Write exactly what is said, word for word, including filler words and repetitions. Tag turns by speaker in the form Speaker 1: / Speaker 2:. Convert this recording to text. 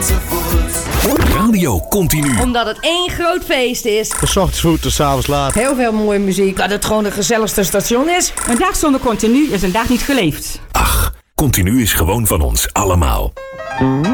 Speaker 1: Radio Continu.
Speaker 2: Omdat het één groot feest is.
Speaker 3: De 's ochtends vroeg tot 's avonds laat.
Speaker 2: Heel veel mooie muziek. Dat het gewoon de gezelligste station is.
Speaker 4: Een dag zonder Continu is een dag niet geleefd.
Speaker 1: Ach, Continu is gewoon van ons allemaal.